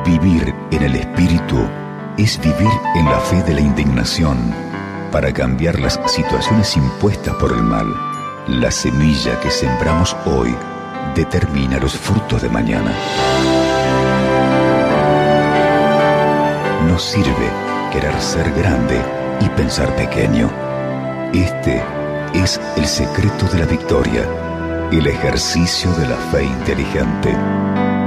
Vivir en el Espíritu es vivir en la fe de la indignación para cambiar las situaciones impuestas por el mal. La semilla que sembramos hoy determina los frutos de mañana. No sirve querer ser grande y pensar pequeño. Este es el secreto de la victoria, el ejercicio de la fe inteligente.